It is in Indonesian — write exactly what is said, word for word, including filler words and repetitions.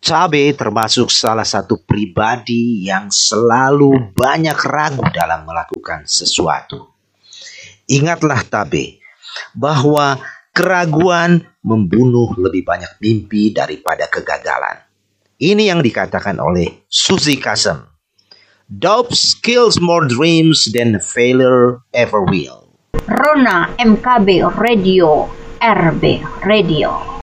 Tabe termasuk salah satu pribadi yang selalu banyak ragu dalam melakukan sesuatu. Ingatlah Tabe bahwa keraguan membunuh lebih banyak mimpi daripada kegagalan. Ini yang dikatakan oleh Suzy Kassem. Doubt kills more dreams than failure ever will. Rona M K B Radio, R B Radio.